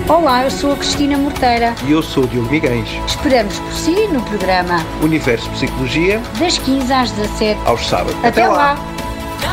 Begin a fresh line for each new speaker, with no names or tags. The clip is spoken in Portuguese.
Olá, eu sou a Cristina Morteira.
E eu sou o Diogo Miguel.
Esperamos por si no programa
Universo Psicologia,
das 15 às 17,
aos sábados.
Até lá.